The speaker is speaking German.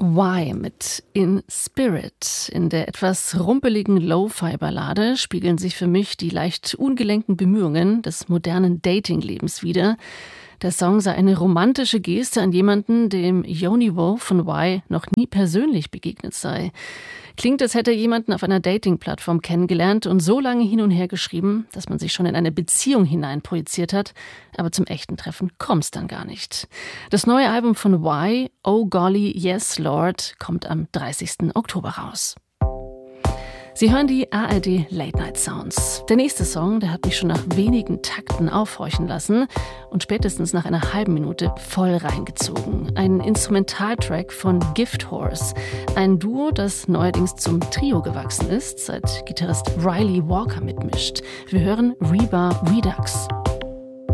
Why mit In Spirit. In der etwas rumpeligen Lo-Fi-Ballade spiegeln sich für mich die leicht ungelenken Bemühungen des modernen Dating-Lebens wider. Der Song sei eine romantische Geste an jemanden, dem Yonivo von Why noch nie persönlich begegnet sei. Klingt, als hätte er jemanden auf einer Dating-Plattform kennengelernt und so lange hin und her geschrieben, dass man sich schon in eine Beziehung hinein projiziert hat, aber zum echten Treffen kommt's dann gar nicht. Das neue Album von Why, Oh Golly, Yes Lord, kommt am 30. Oktober raus. Sie hören die ARD Late Night Sounds. Der nächste Song, der hat mich schon nach wenigen Takten aufhorchen lassen und spätestens nach einer halben Minute voll reingezogen. Ein Instrumentaltrack von Gift Horse. Ein Duo, das neuerdings zum Trio gewachsen ist, seit Gitarrist Riley Walker mitmischt. Wir hören Reba Redux.